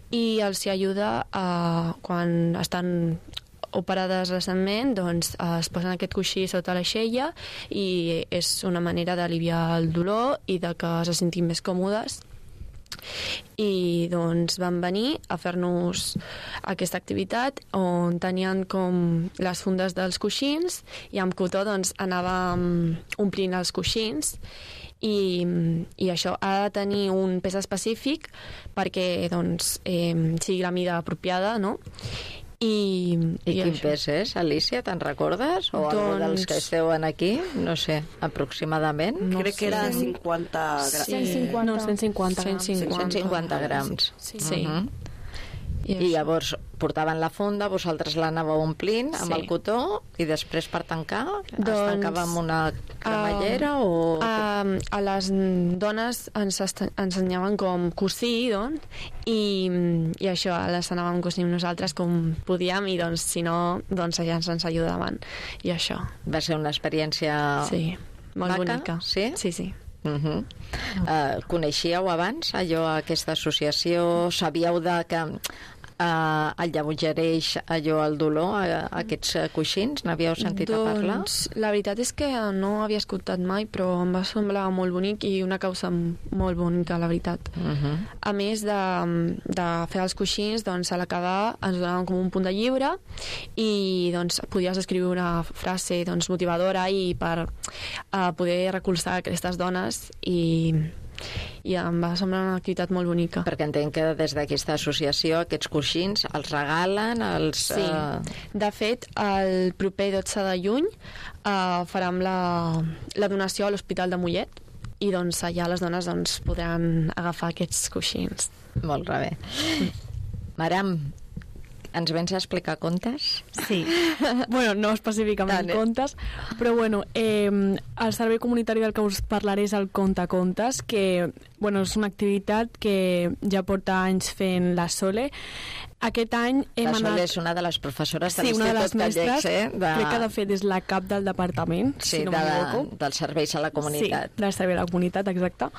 i els hi ajuda quan estan operades recentment, doncs es posen aquest coixí sota l'aixella i és una manera d'aliviar el dolor i de que se sentin més còmodes. I doncs van venir a fer-nos aquesta activitat on tenien com les fundes dels coixins i amb cotó doncs anàvem omplint els coixins i això ha de tenir un pes específic perquè doncs sigui la mida apropiada, no? I quin pes és, Alicia? Te'n recordes? O algú dels que esteuen aquí? No sé, aproximadament? Crec que era 50 grams. 150 grams. Sí. I llavors portaven la funda, vosaltres l'anàveu omplint amb el cotó i després per tancar es tancava amb una cremallera o... A les dones ens ensenyaven com cosir, doncs, i això les anàvem cosint nosaltres com podíem i doncs si no, doncs ja ens ajudaven i això. Va ser una experiència molt maca? Bonica. Sí? Sí. Coneixíeu abans aquesta associació? Sabíeu que el lleugereix allò el dolor, aquests coixins? N'havíeu sentit a parlar? Doncs la veritat és que no havia escoltat mai, però em va semblar molt bonic i una causa molt bonica, la veritat. A més de fer els coixins, doncs a l'acabar ens donaven com un punt de llibre i doncs podies escriure una frase doncs, motivadora i per poder recolzar aquestes dones i em va semblar una activitat molt bonica. Perquè entenc que des d'aquesta associació aquests coixins els regalen Sí, de fet el proper 12 de juny farem la donació a l'Hospital de Mollet i doncs allà les dones doncs, podran agafar aquests coixins. Molt bé. Maram, ens vens a explicar contes? Sí. Bueno, no específicament contes, però bueno, el servei comunitari del que us parlaré és el Conta Contes, que bueno, és una activitat que ja porta anys fent la Sole. Aquest any hem anat... La Sole és una de les professores de l'Institut Gallecs, crec que de fet és la cap del departament, si no m'equivoco. Dels serveis a la comunitat. Sí, del servei a la comunitat, exacte.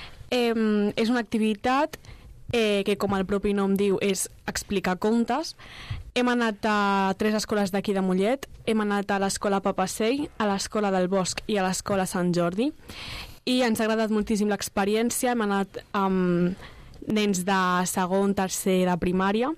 És una activitat que com el propi nom diu és explicar contes. Hem anat a 3 escoles d'aquí de Mollet, hem anat a l'escola Papasei, a l'escola del Bosc i a l'escola Sant Jordi i ens ha agradat moltíssim l'experiència. Hem anat amb nens de segon, tercer de primària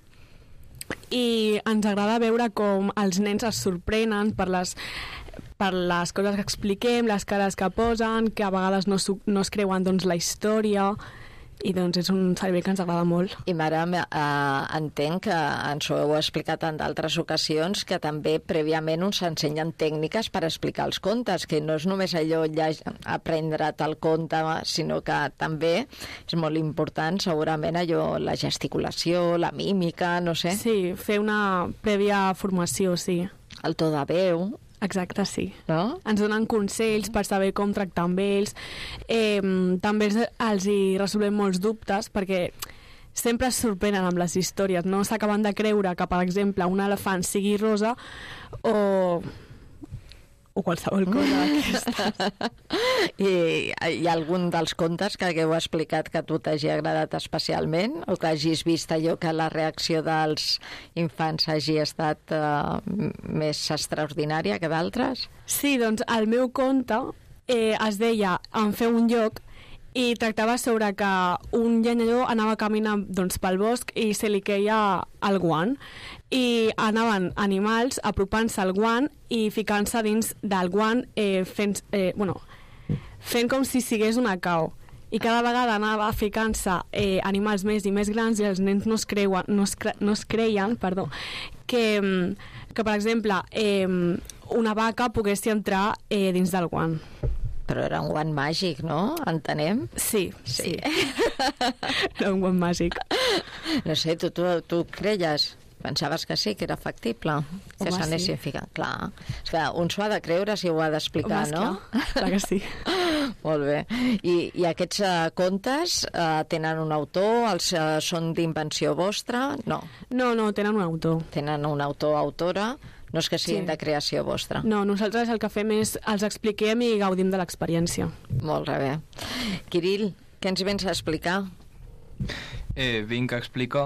i ens agrada veure com els nens es sorprenen per les coses que expliquem, les cares que posen, que a vegades no es creuen doncs, la història, i doncs és un servei que ens agrada molt. I Maram, entenc que ens ho heu explicat en d'altres ocasions, que també prèviament us ensenyen tècniques per explicar els contes, que no és només allò aprendre't el conte, sinó que també és molt important segurament allò, la gesticulació, la mímica, no sé. Sí, fer una prèvia formació, sí. El to de veu. Exacte, sí. No? Ens donen consells per saber com tractar amb ells. També els hi resolvem molts dubtes perquè sempre es sorprenen amb les històries. No s'acaben de creure que, per exemple, un elefant sigui rosa o qualsevol cosa d'aquestes. I hi ha algun dels contes que hagueu explicat que a tu t'hagi agradat especialment o que hagis vist allò que la reacció dels infants hagi estat més extraordinària que d'altres? Sí, doncs el meu conte es deia Em feu un lloc i tractava sobre que un llenyador anava caminant doncs, pel bosc i se li queia el guant i anaven animals apropant-se al guant i ficant-se dins del guant fent com si sigués una cau i cada vegada anava ficant-se animals més i més grans i els nens no es creien que per exemple una vaca pogués entrar dins del guant. Però era un guant màgic, no? Entenem? Sí. Era un guant màgic. No sé, tu creies? Pensaves que sí, que era factible? Que s'anessin ficant? Clar. És que un s'ho ha de creure si ho ha d'explicar, no? Clar que sí. Molt bé. I aquests contes tenen un autor? Els són d'invenció vostra? No. No, tenen un autor. Tenen un autor o autora? No és que siguin de creació vostra. No, nosaltres el que fem és els expliquem i gaudim de l'experiència. Molt bé. Kirill, què ens vens a explicar? Vinc a explicar